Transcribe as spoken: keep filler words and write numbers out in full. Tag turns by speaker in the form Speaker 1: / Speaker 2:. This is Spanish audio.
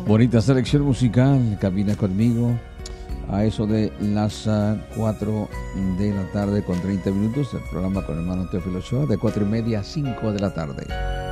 Speaker 1: Bonita selección musical, camina conmigo a eso de las cuatro de la tarde con treinta minutos, el programa con hermano Teófilo Ochoa, de cuatro y media a cinco de la tarde.